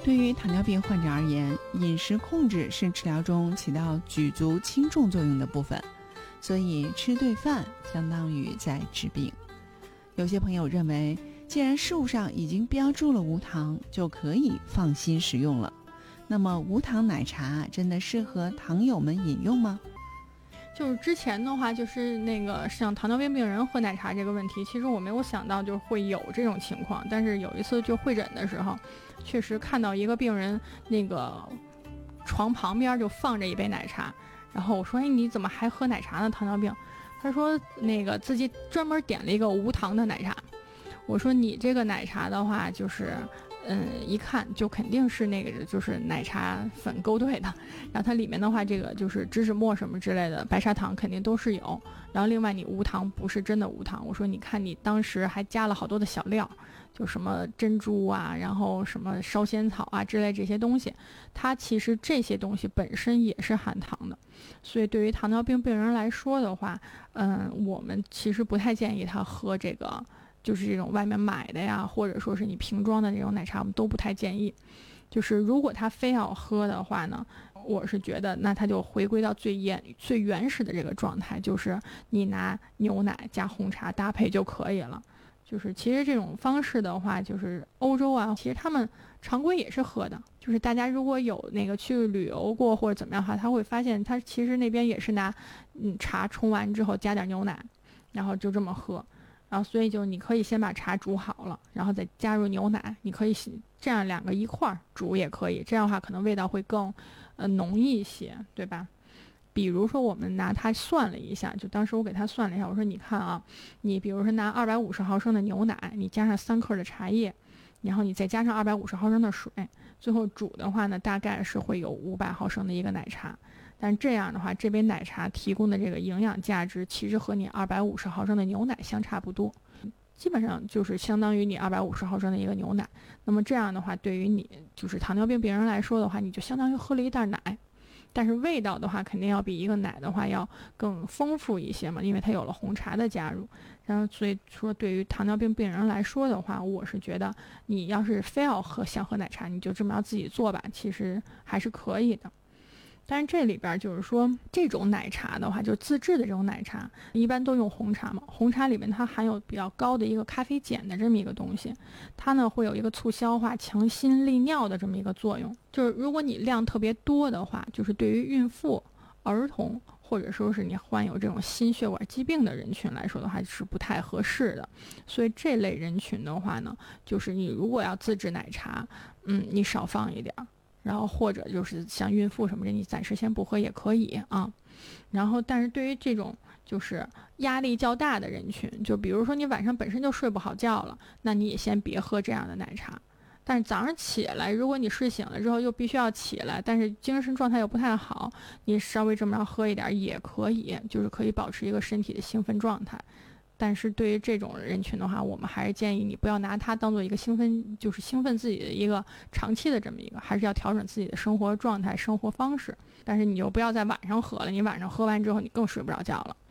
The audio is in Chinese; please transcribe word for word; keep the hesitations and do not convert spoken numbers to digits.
对于糖尿病患者而言，饮食控制是治疗中起到举足轻重作用的部分，所以吃对饭相当于在治病。有些朋友认为，既然事物上已经标注了无糖，就可以放心食用了。那么无糖奶茶真的适合糖友们饮用吗？ 就是之前的话，就是那个像糖尿病病人喝奶茶这个问题，其实我没有想到就会有这种情况。但是有一次就会诊的时候，确实看到一个病人那个床旁边就放着一杯奶茶，然后我说：“哎，你怎么还喝奶茶呢？糖尿病？”他说：“那个自己专门点了一个无糖的奶茶。”我说：“你这个奶茶的话，就是。”嗯，一看就肯定是那个就是奶茶粉勾兑的，然后它里面的话，这个就是芝士末什么之类的，白砂糖肯定都是有。然后另外你无糖不是真的无糖，我说你看你当时还加了好多的小料，就什么珍珠啊，然后什么烧仙草啊之类这些东西，它其实这些东西本身也是含糖的。所以对于糖尿病病人来说的话，嗯，我们其实不太建议他喝这个。就是这种外面买的呀，或者说是你瓶装的这种奶茶，我们都不太建议。就是如果他非要喝的话呢，我是觉得那他就回归到最原最原始的这个状态，就是你拿牛奶加红茶搭配就可以了。就是其实这种方式的话，就是欧洲啊，其实他们常规也是喝的。就是大家如果有那个去旅游过或者怎么样的话，他会发现他其实那边也是拿嗯茶冲完之后加点牛奶，然后就这么喝。然后所以就你可以先把茶煮好了，然后再加入牛奶，你可以这样两个一块儿煮也可以，这样的话可能味道会更呃浓一些，对吧？比如说我们拿它算了一下，就当时我给他算了一下，我说你看啊，你比如说拿二百五十毫升的牛奶，你加上三克的茶叶，然后你再加上二百五十毫升的水，最后煮的话呢，大概是会有五百毫升的一个奶茶。但这样的话，这杯奶茶提供的这个营养价值，其实和你二百五十毫升的牛奶相差不多，基本上就是相当于你二百五十毫升的一个牛奶。那么这样的话，对于你就是糖尿病病人来说的话，你就相当于喝了一袋奶。但是味道的话，肯定要比一个奶的话要更丰富一些嘛，因为它有了红茶的加入。然后所以说，对于糖尿病病人来说的话，我是觉得你要是非要喝想喝奶茶，你就这么要自己做吧，其实还是可以的。但是这里边就是说，这种奶茶的话，就自制的这种奶茶，一般都用红茶嘛。红茶里面它含有比较高的一个咖啡碱的这么一个东西，它呢会有一个促消化、强心利尿的这么一个作用。就是如果你量特别多的话，就是对于孕妇、儿童或者说是你患有这种心血管疾病的人群来说的话，是不太合适的。所以这类人群的话呢，就是你如果要自制奶茶，嗯，你少放一点儿。然后或者就是像孕妇什么的，你暂时先不喝也可以啊。然后，但是对于这种就是压力较大的人群，就比如说你晚上本身就睡不好觉了，那你也先别喝这样的奶茶。但是早上起来，如果你睡醒了之后又必须要起来，但是精神状态又不太好，你稍微这么着喝一点也可以，就是可以保持一个身体的兴奋状态。但是对于这种人群的话，我们还是建议你不要拿它当做一个兴奋，就是兴奋自己的一个长期的这么一个，还是要调整自己的生活状态、生活方式。但是你就不要在晚上喝了，你晚上喝完之后你更睡不着觉了。